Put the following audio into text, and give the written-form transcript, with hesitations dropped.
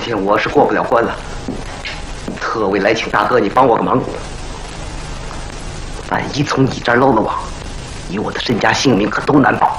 天我是过不了关了，特为来请大哥你帮我个忙。万一从你这儿漏了网，你我的身家性命可都难保。